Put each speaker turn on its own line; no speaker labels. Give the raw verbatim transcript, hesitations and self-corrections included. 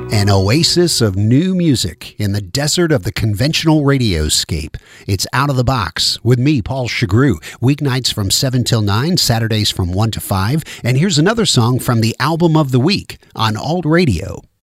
An oasis of new music in the desert of the conventional radioscape. It's Out of the Box with me, Paul Chagru. Weeknights from seven till nine, Saturdays from one to five. And here's another song from the Album of the Week on Alt Radio.